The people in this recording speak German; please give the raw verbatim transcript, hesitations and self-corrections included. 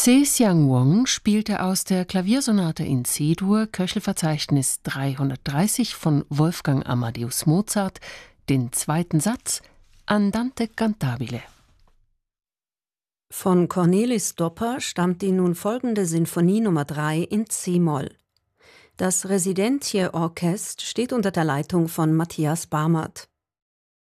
Se Xiang-Wong spielte aus der Klaviersonate in C-Dur, Köchelverzeichnis dreihundertdreißig von Wolfgang Amadeus Mozart, den zweiten Satz Andante cantabile. Von Cornelis Dopper stammt die nun folgende Sinfonie Nummer drei in C-Moll. Das Residentje Orchest steht unter der Leitung von Matthias Barmert.